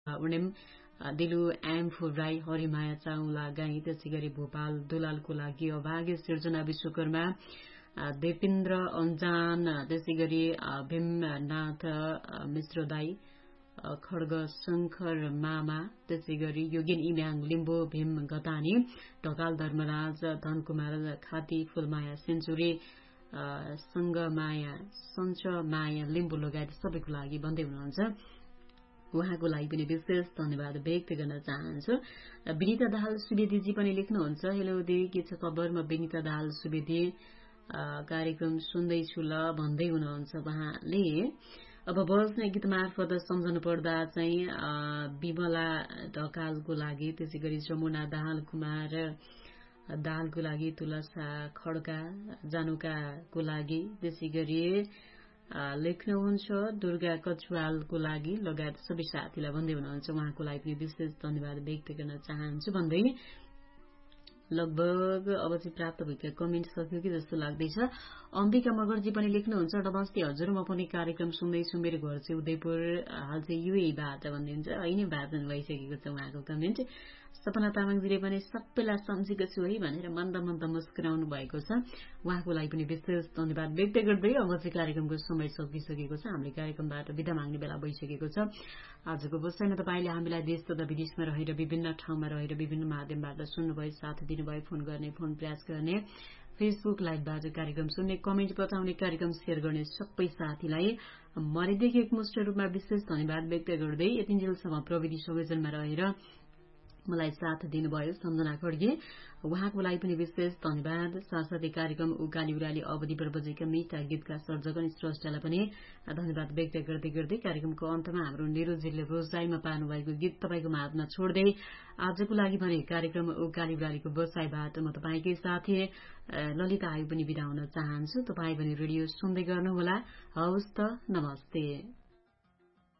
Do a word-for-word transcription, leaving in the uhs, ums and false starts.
उनेम दिलु am फुराई Harimaya Chawla गाई त्यसै गरी भोपाल दुलालको लागि अभागे सिर्जना विश्वकर्मा देवेन्द्र अन्जान त्यसै गरी भीमनाथ मिश्र दाई खड्ग शंकर मामा त्यसै गरी योगेन इम्याङ लिम्बू भीम गतानी ढकाल धर्मराज धनकुमार खाती फुलमाया सेन्चुरी संगमाया सञ्चमाया लिम्बू लगायत सबैको लागि भन्दै हुनुहुन्छ। उहाँको लागि पनि विशेष धन्यवाद व्यक्त गर्न चाहन्छु। विनिता दाहाल सुवेदीजी पनि लेख्नुहुन्छ, हेलो दिदी के छ खबर, म विनिता दाहाल सुवेदी कार्यक्रम सुन्दैछु ल भन्दै हुनुहुन्छ उहाँले। अब बस्ने गीत मार्फत सम्झनु पर्दा चाहिँ विमला ढकालको लागि त्यसै गरी जमुना दाहाल कुमार दाहालको लागि तुलसा खड्का जानुकाको लागि त्यसै गरी लेख्नुहुन्छ दुर्गा कछुवालको लागि लगायत सबै साथीलाई भन्दै हुनुहुन्छ। उहाँको लागि पनि विशेष धन्यवाद व्यक्त गर्न चाहन्छु भन्दै लगभग अब चाहिँ प्राप्त भएका कमेन्ट सक्यो कि जस्तो लाग्दैछ। अम्बिका मगरजी पनि लेख्नुहुन्छ, नमस्ते हजुर, म पनि कार्यक्रम सुन्दैछु, मेरो घर चाहिँ उदयपुर, हाल चाहिँ युएबाट भनिदिन्छ, होइन भाजन भइसकेको छ उहाँको कमेन्ट। सपना तामाङजीले पनि सबैलाई सम्झेको छु है भनेर मन्द मन्द मुस्कुराउनु भएको छ। उहाँको लागि पनि विशेष धन्यवाद व्यक्त गर्दै अब चाहिँ कार्यक्रमको समय सकिसकेको छ, हामीले कार्यक्रमबाट बिदा माग्ने बेला भइसकेको छ। आजको बसाइमा तपाईँले हामीलाई देश तथा विदेशमा रहेर विभिन्न ठाउँमा रहेर विभिन्न माध्यमबाट सुन्नुभयो, साथ दिनुभयो, फोन गर्ने, फोन प्रयास गर्ने, फेसबुक लाइभबाट कार्यक्रम सुन्ने, कमेन्ट बताउने, कार्यक्रम सेयर गर्ने सबै साथीलाई मरिदेखि एकमुष्ट रूपमा विशेष धन्यवाद व्यक्त गर्दै यतिन्जेलसम्म प्रविधि संयोजनमा रहेर मलाई साथ दिनुभयो सम्झना खड्गे, उहाँको लागि पनि विशेष धन्यवाद। साथसाथै कार्यक्रम उकाली उराली अवधिबाट बजेका मिठा गीतका सर्जक अनि स्रष्टालाई पनि धन्यवाद व्यक्त गर्दै गर्दै कार्यक्रमको अन्तमा हाम्रो निरोजीले रोजाइमा पार्नुभएको गीत तपाईँको हातमा छोड्दै आजको लागि भने कार्यक्रम उकाली उरालीको बसाइबाट म तपाईँकै साथी ललिता आयु पनि बिदा हुन चाहन्छु। तपाईँ पनि रेडियो सुन्दै गर्नुहोला। हवस् त, नमस्ते।